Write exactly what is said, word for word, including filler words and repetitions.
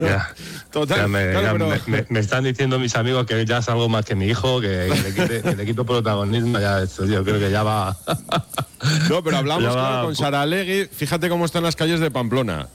Ya, Total, ya me, claro, ya pero- me- me- me están diciendo mis amigos que ya es algo más que mi hijo, que, que le, quite- que le quito protagonismo. Ya esto, yo creo que ya va. No, pero hablamos Ya va- claro, con Sara Alegui. Fíjate cómo están las calles de Pamplona.